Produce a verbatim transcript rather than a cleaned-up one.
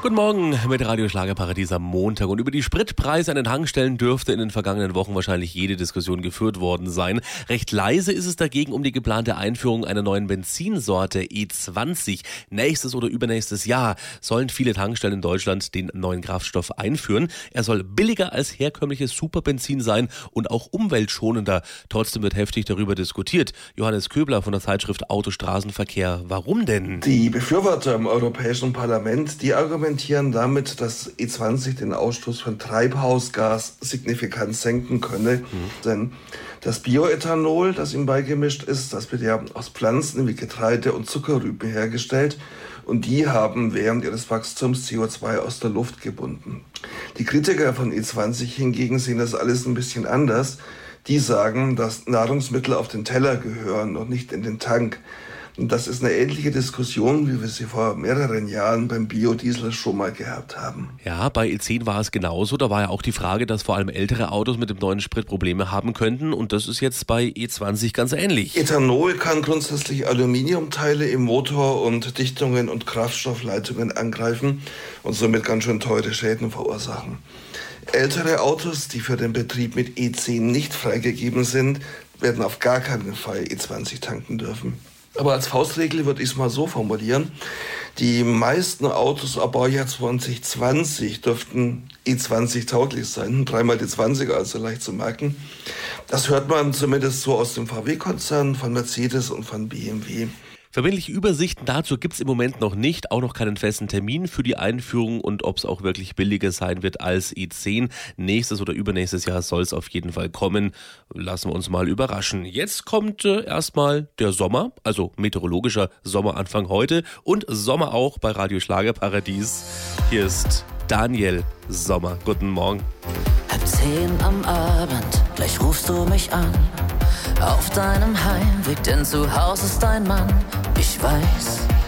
Guten Morgen mit Radio Schlagerparadies am Montag. Und über die Spritpreise an den Tankstellen dürfte in den vergangenen Wochen wahrscheinlich jede Diskussion geführt worden sein. Recht leise ist es dagegen um die geplante Einführung einer neuen Benzinsorte E zwanzig. Nächstes oder übernächstes Jahr sollen viele Tankstellen in Deutschland den neuen Kraftstoff einführen. Er soll billiger als herkömmliches Superbenzin sein und auch umweltschonender. Trotzdem wird heftig darüber diskutiert. Johannes Köbler von der Zeitschrift Autostraßenverkehr. Warum denn? Die Befürworter im Europäischen Parlament, die argumentieren damit, dass E zwanzig den Ausstoß von Treibhausgas signifikant senken könne. Mhm. Denn das Bioethanol, das ihm beigemischt ist, das wird ja aus Pflanzen wie Getreide und Zuckerrüben hergestellt. Und die haben während ihres Wachstums C O zwei aus der Luft gebunden. Die Kritiker von E zwanzig hingegen sehen das alles ein bisschen anders. Die sagen, dass Nahrungsmittel auf den Teller gehören und nicht in den Tank. Und das ist eine ähnliche Diskussion, wie wir sie vor mehreren Jahren beim Biodiesel schon mal gehabt haben. Ja, bei E zehn war es genauso. Da war ja auch die Frage, dass vor allem ältere Autos mit dem neuen Sprit Probleme haben könnten. Und das ist jetzt bei E zwanzig ganz ähnlich. Ethanol kann grundsätzlich Aluminiumteile im Motor und Dichtungen und Kraftstoffleitungen angreifen und somit ganz schön teure Schäden verursachen. Ältere Autos, die für den Betrieb mit E zehn nicht freigegeben sind, werden auf gar keinen Fall E zwanzig tanken dürfen. Aber als Faustregel würde ich es mal so formulieren: Die meisten Autos ab Baujahr zwanzig zwanzig dürften E zwanzig tauglich sein. Dreimal die zwanziger, also leicht zu merken. Das hört man zumindest so aus dem V W-Konzern, von Mercedes und von B M W. Verbindliche Übersichten dazu gibt es im Moment noch nicht, auch noch keinen festen Termin für die Einführung und ob es auch wirklich billiger sein wird als E zehn. Nächstes oder übernächstes Jahr soll es auf jeden Fall kommen. Lassen wir uns mal überraschen. Jetzt kommt äh, erstmal der Sommer, also meteorologischer Sommeranfang heute und Sommer auch bei Radio Schlagerparadies. Hier ist Daniel Sommer. Guten Morgen. Halb zehn am Abend, gleich rufst du mich an. Auf deinem Heimweg, denn zu Hause ist dein Mann. Ich weiß,